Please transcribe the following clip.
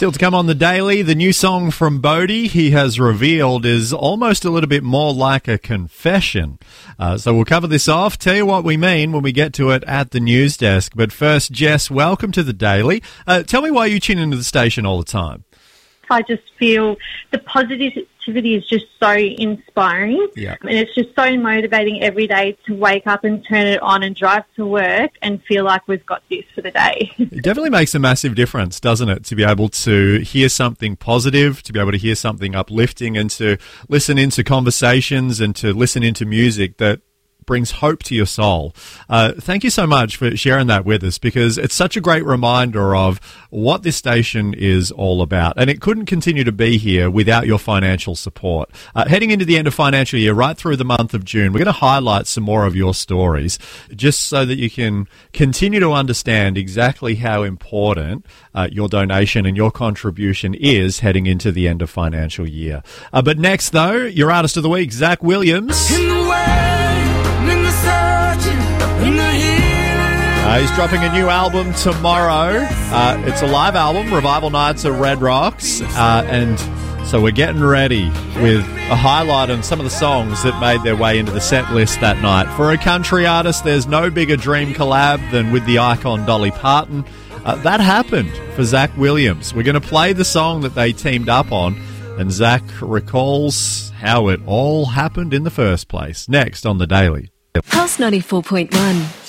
Still to come on the Daily, the new song from Bodhi, he has revealed, is almost a little bit more like a confession. So we'll cover this off, tell you what we mean when we get to it at the news desk. But first, Jess, welcome to the Daily. Tell me why you tune into the station all the time. I just feel the positivity is just so inspiring. Yeah. And it's just so motivating every day to wake up and turn it on and drive to work and feel like we've got this for the day. It definitely makes a massive difference, doesn't it, to be able to hear something positive, to be able to hear something uplifting, and to listen into conversations and to listen into music that brings hope to your soul. Thank you so much for sharing that with us, because it's such a great reminder of what this station is all about. And it couldn't continue to be here without your financial support. Heading into the end of financial year, right through the month of June, we're going to highlight some more of your stories, just so that you can continue to understand exactly how important your donation and your contribution is heading into the end of financial year. But next, though, your artist of the week, Zach Williams. He's dropping a new album tomorrow. It's a live album, Revival Nights at Red Rocks. And so we're getting ready with a highlight on some of the songs that made their way into the set list that night. For a country artist, there's no bigger dream collab than with the icon Dolly Parton. That happened for Zach Williams. We're going to play the song that they teamed up on, and Zach recalls how it all happened in the first place. Next on The Daily. Pulse 94.1.